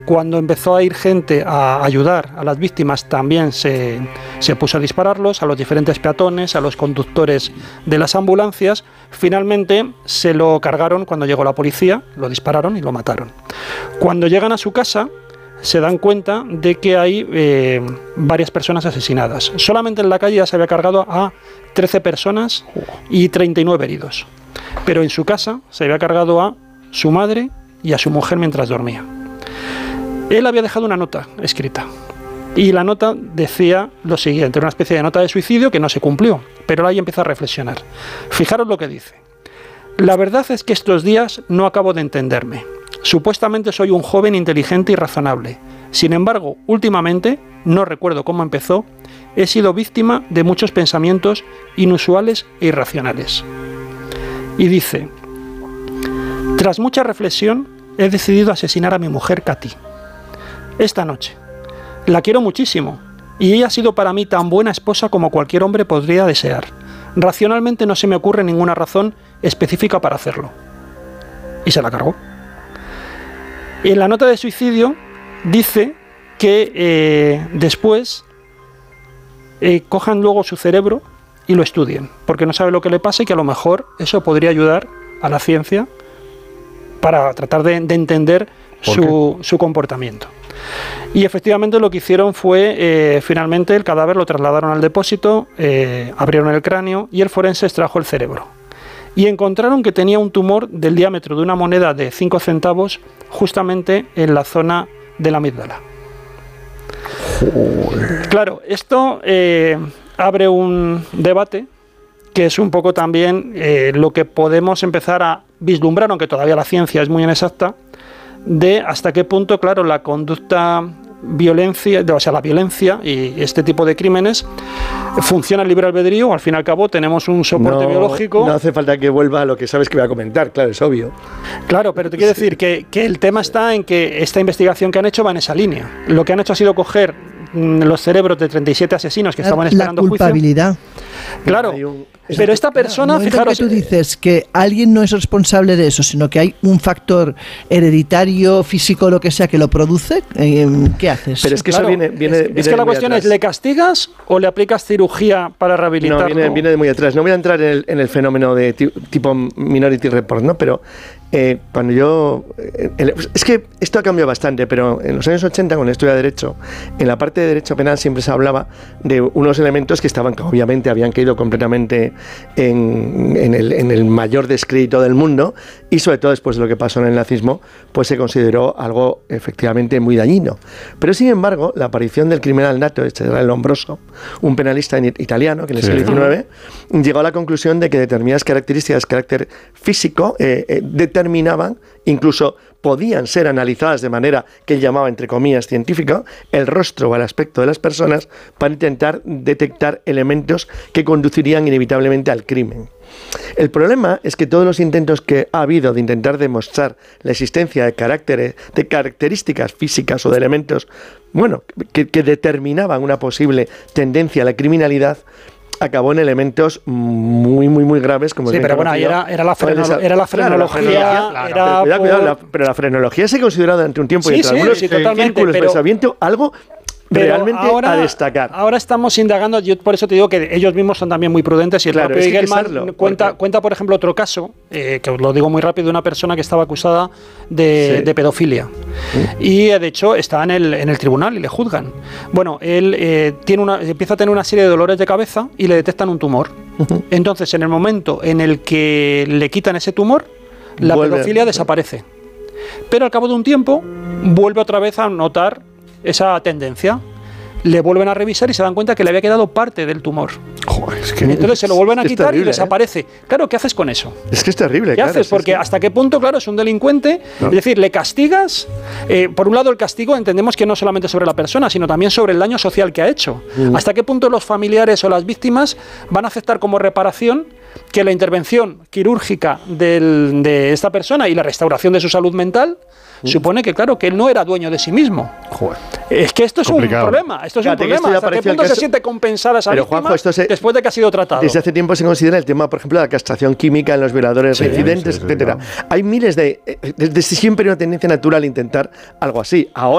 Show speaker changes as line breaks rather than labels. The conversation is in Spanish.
Cuando empezó a ir gente a ayudar a las víctimas, también se puso a dispararlos, a los diferentes peatones, a los conductores de las ambulancias. Finalmente se lo cargaron cuando llegó la policía, lo dispararon y lo mataron. Cuando llegan a su casa, se dan cuenta de que hay varias personas asesinadas. Solamente en la calle ya se había cargado a 13 personas y 39 heridos. Pero en su casa se había cargado a su madre y a su mujer mientras dormía. Él había dejado una nota escrita y la nota decía lo siguiente, una especie de nota de suicidio que no se cumplió, pero ahí empieza a reflexionar. Fijaros lo que dice. La verdad es que estos días no acabo de entenderme. Supuestamente soy un joven inteligente y razonable. Sin embargo, últimamente, no recuerdo cómo empezó, he sido víctima de muchos pensamientos inusuales e irracionales. Y dice, tras mucha reflexión, he decidido asesinar a mi mujer Katy. Esta noche. La quiero muchísimo y ella ha sido para mí tan buena esposa como cualquier hombre podría desear. Racionalmente no se me ocurre ninguna razón específica para hacerlo. Y se la cargó. En la nota de suicidio dice que después cojan luego su cerebro y lo estudien, porque no sabe lo que le pasa y que a lo mejor eso podría ayudar a la ciencia para tratar de entender su comportamiento. Y efectivamente lo que hicieron fue, finalmente el cadáver lo trasladaron al depósito, abrieron el cráneo y el forense extrajo el cerebro. Y encontraron que tenía un tumor del diámetro de una moneda de 5 centavos justamente en la zona de la amígdala. Claro, esto abre un debate que es un poco también lo que podemos empezar a vislumbrar, aunque todavía la ciencia es muy inexacta, de hasta qué punto, claro, la conducta violencia, o sea, la violencia y este tipo de crímenes funciona el libre albedrío, o al fin y al cabo tenemos un soporte biológico.
No hace falta que vuelva a lo que sabes que voy a comentar, claro, es obvio.
Claro, pero te quiero decir que el tema está en que esta investigación que han hecho va en esa línea. Lo que han hecho ha sido coger los cerebros de 37 asesinos que estaban esperando juicio.
La culpabilidad.
Claro, pero esta persona, fijaros...
que tú dices que alguien no es responsable de eso, sino que hay un factor hereditario, físico, lo que sea, que lo produce, ¿qué haces?
Pero es que claro, eso viene
es que la cuestión es, ¿le castigas o le aplicas cirugía para rehabilitarlo?
No, viene de muy atrás. No voy a entrar en el fenómeno de tipo Minority Report, ¿no? Pero cuando yo... es que esto ha cambiado bastante, pero en los años 80, cuando estudiaba Derecho, en la parte de Derecho Penal siempre se hablaba de unos elementos que obviamente habían caído completamente en el mayor descrédito del mundo, y sobre todo después de lo que pasó en el nazismo, pues se consideró algo efectivamente muy dañino. Pero sin embargo, la aparición del criminal nato, este era Lombroso, un penalista italiano que en el siglo XIX llegó a la conclusión de que determinadas características de carácter físico determinaban, incluso podían ser analizadas de manera que él llamaba, entre comillas, científica, el rostro o el aspecto de las personas para intentar detectar elementos que conducirían inevitablemente al crimen. El problema es que todos los intentos que ha habido de intentar demostrar la existencia de características físicas o de elementos, bueno, que determinaban una posible tendencia a la criminalidad, acabó en elementos muy graves, como
sí, pero bueno, ahí era la frenología.
Pero la frenología se ha considerado durante un tiempo y entre algunos círculos de pensamiento algo realmente a destacar.
Ahora estamos indagando, yo por eso te digo que ellos mismos son también muy prudentes, y el propio Igelman cuenta, por ejemplo, otro caso, que os lo digo muy rápido, de una persona que estaba acusada de pedofilia. Y de hecho está en el tribunal y le juzgan. Bueno, él empieza a tener una serie de dolores de cabeza y le detectan un tumor. Entonces, en el momento en el que le quitan ese tumor, la pedofilia desaparece. Pero al cabo de un tiempo vuelve otra vez a notar esa tendencia. Le vuelven a revisar y se dan cuenta que le había quedado parte del tumor.
Joder, es que
entonces se lo vuelven a quitar
terrible,
y desaparece. Claro, ¿qué haces con eso?
Es que es terrible.
¿Qué haces? Porque hasta qué punto, claro, es un delincuente. No. Es decir, le castigas. Por un lado, el castigo entendemos que no solamente sobre la persona, sino también sobre el daño social que ha hecho. ¿Hasta qué punto los familiares o las víctimas van a aceptar como reparación que la intervención quirúrgica de esta persona y la restauración de su salud mental supone que, claro, que él no era dueño de sí mismo?
Joder.
Es que esto es complicado. Un problema. Esto es un problema. ¿Hasta qué punto se siente compensada esa víctima después de que ha sido tratado?
Desde hace tiempo se considera el tema, por ejemplo, de la castración química en los violadores reincidentes, etcétera. Hay miles desde siempre hay una tendencia natural a intentar algo así. Ahora